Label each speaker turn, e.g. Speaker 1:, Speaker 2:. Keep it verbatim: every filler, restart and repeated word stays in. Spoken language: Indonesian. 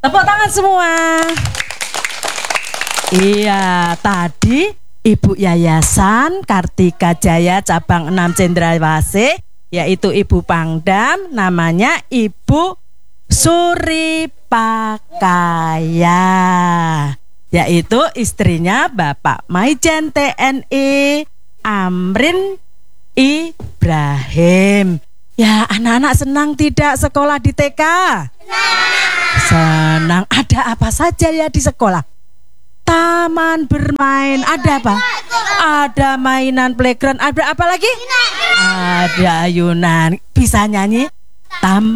Speaker 1: Tepuk tangan semua. Iya, tadi Ibu Yayasan Kartika Jaya Cabang enam Cendrawasih, yaitu Ibu Pangdam, namanya Ibu Suri Pakaya, yaitu istrinya Bapak Maijen T N I Amrin Ibrahim. Ya, anak-anak senang tidak sekolah di T K? Senang. Ada apa saja ya di sekolah? Taman bermain, ada apa? Ada mainan playground, ada apa lagi? Ada ayunan. Bisa nyanyi? Taman